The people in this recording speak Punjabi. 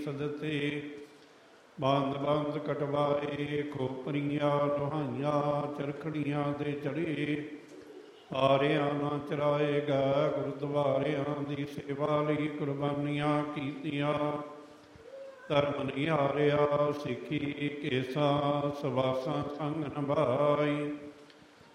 ਸਦਤੇ। ਬੰਦ ਬੰਦ ਕਟਵਾਏ ਖੋਪਰੀਆਂ ਦੁਹਾਈਆਂ ਚਰਖੜੀਆਂ ਦੇ ਚੜੇ। ਆਰਿਆਂ ਨਾ ਚਰਾਏਗਾ ਗੁਰਦੁਆਰਿਆਂ ਦੀ ਸੇਵਾ ਲਈ ਕੁਰਬਾਨੀਆਂ ਕੀਤੀਆਂ। ਧਰਮ ਨਿਹਾਰਿਆ ਸਿੱਖੀ ਕੇਸਾਂ ਸਵਾਸਾਂ ਸੰਗ ਨਿਭਾਈ।